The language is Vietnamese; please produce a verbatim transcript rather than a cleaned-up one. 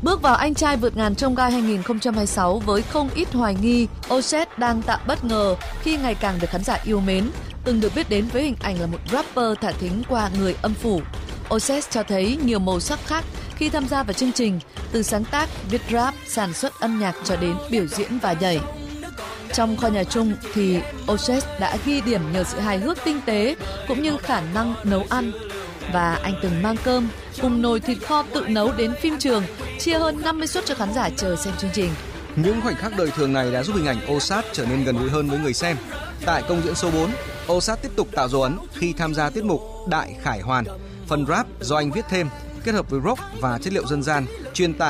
Bước vào Anh trai vượt ngàn chông gai hai không hai sáu với không ít hoài nghi, Ozzet đang tạo bất ngờ khi ngày càng được khán giả yêu mến. Từng được biết đến với hình ảnh là một rapper thả thính qua người âm phủ, Ozzet cho thấy nhiều màu sắc khác khi tham gia vào chương trình, từ sáng tác, viết rap, sản xuất âm nhạc cho đến biểu diễn và nhảy. Trong kho nhà chung thì Ozzet đã ghi điểm nhờ sự hài hước tinh tế cũng như khả năng nấu ăn. Và anh từng mang cơm cùng nồi thịt kho tự nấu đến phim trường, chia hơn năm mươi suất cho khán giả chờ xem chương trình. Những khoảnh khắc đời thường này đã giúp hình ảnh Ozzet trở nên gần gũi hơn với người xem. Tại công diễn số bốn, Ozzet tiếp tục tạo dấu ấn khi tham gia tiết mục Đại Khải Hoàn, phần rap do anh viết thêm, kết hợp với rock và chất liệu dân gian, truyền tải